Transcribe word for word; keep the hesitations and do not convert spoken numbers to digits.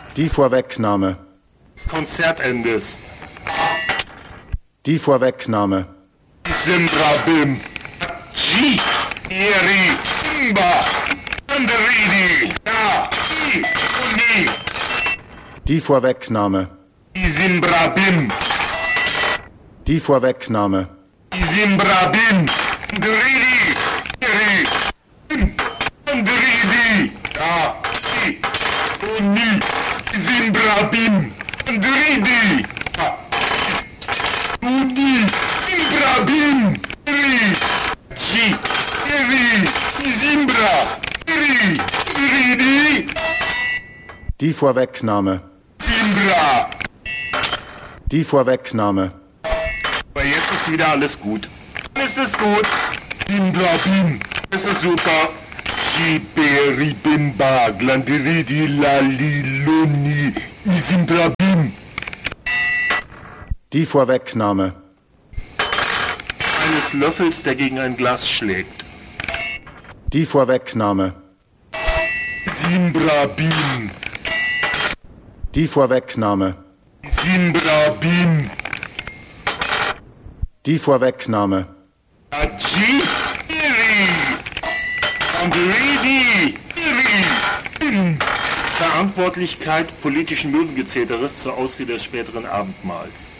Die Vorwegnahme. Des Konzertendes. Die Vorwegnahme. Simbrabim. G. Eri. Imba. Anderidi. Da. I. Uni. Die Vorwegnahme. Simbrabim. Die Vorwegnahme. Simbrabim. Anderidi. Eri. Im. Anderidi. Da. I. Uni. Simbrabim. Anderidi. Da. Uni. Simbrabim. Eri. G. Eri. Simbra. Eri. Ridi. Die Vorwegnahme. Simbra. Die Vorwegnahme. Aber jetzt ist wieder alles gut. Es ist gut. Simbrabim. Es ist super. Shiberi Bimba. Glandiridi Laliloni. Simbrabim. Die Vorwegnahme. Eines Löffels, der gegen ein Glas schlägt. Die Vorwegnahme. Simbrabim. Die Vorwegnahme. Simbrabim. Die Vorwegnahme. Aji. Iri. Andridi. Iri. Verantwortlichkeit politischen Löwengezeteres zur Ausrede des späteren Abendmahls.